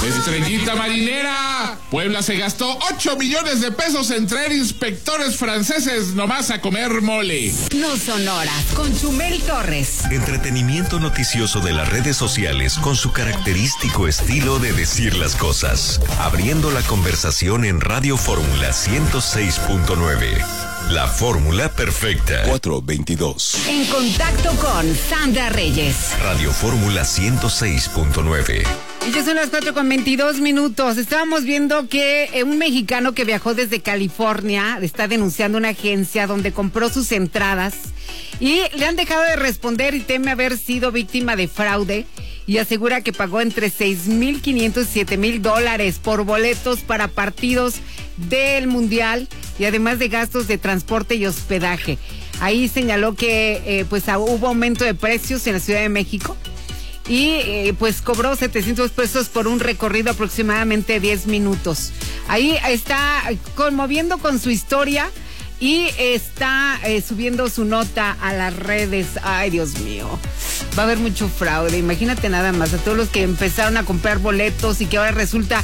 Estrellita marinera. Puebla se gastó 8 millones de pesos en traer inspectores franceses nomás a comer mole. No son horas con Chumel Torres. Entretenimiento noticioso de las redes sociales con su característico estilo de decir las cosas. Abriendo la conversación en Radio Fórmula 106.9. La fórmula perfecta. 422. En contacto con Sandra Reyes. Radio Fórmula 106.9. Y ya son las 4:22. Estábamos viendo que un mexicano que viajó desde California está denunciando una agencia donde compró sus entradas y le han dejado de responder y teme haber sido víctima de fraude y asegura que pagó entre $6,500 y $7,000 por boletos para partidos del Mundial y además de gastos de transporte y hospedaje. Ahí señaló que hubo aumento de precios en la Ciudad de México. Y pues cobró 700 pesos por un recorrido aproximadamente 10 minutos. Ahí está conmoviendo con su historia y está subiendo su nota a las redes. Ay, Dios mío, va a haber mucho fraude. Imagínate nada más a todos los que empezaron a comprar boletos y que ahora resulta